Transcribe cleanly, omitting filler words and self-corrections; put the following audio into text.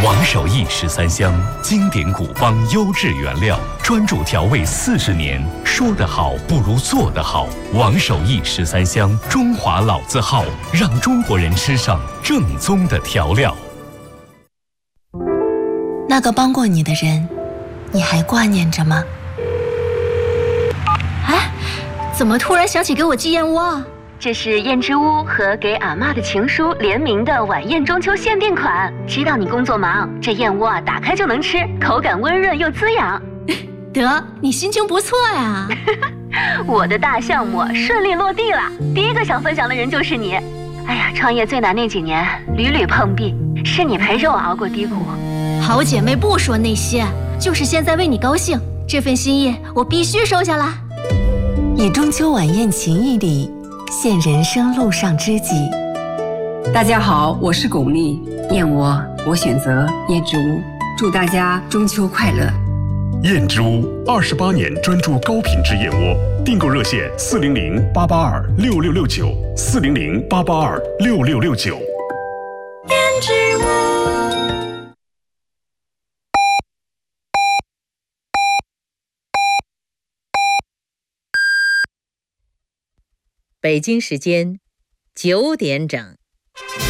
王守义13香，经典古方优质原料，专注调味40年。说得好不如做得好。王守义13香，中华老字号，让中国人吃上正宗的调料。 那个帮过你的人，你还挂念着吗？ 哎，怎么突然想起给我寄燕窝啊？ 这是燕之屋和给阿嬷的情书联名的晚宴中秋限定款。知道你工作忙，这燕窝啊打开就能吃，口感温润又滋养。 得，你心情不错呀。 我的大项目顺利落地了，第一个想分享的人就是你。哎呀，创业最难那几年屡屡碰壁，是你陪着我熬过低谷。 好姐妹不说那些，就是现在为你高兴，这份心意我必须收下啦。 以中秋晚宴情谊里现人生路上知己。 大家好，我是巩俐，燕窝我选择燕之屋，祝大家中秋快乐。 燕之屋28年专注高品质燕窝，订购热线400-882-6669，400-882-6669。 燕之屋。 北京时间9点整。